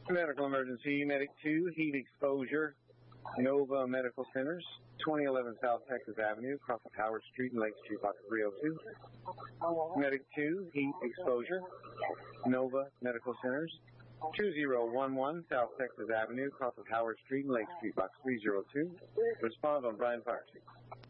Medical emergency, Medic 2, heat exposure, Nova Medical Centers, 2011 South Texas Avenue, across from Howard Street and Lake Street, box 302. Medic 2, heat exposure, Nova Medical Centers, 2011 South Texas Avenue, across from Howard Street and Lake Street, box 302. Respond on Bryan Fire Station.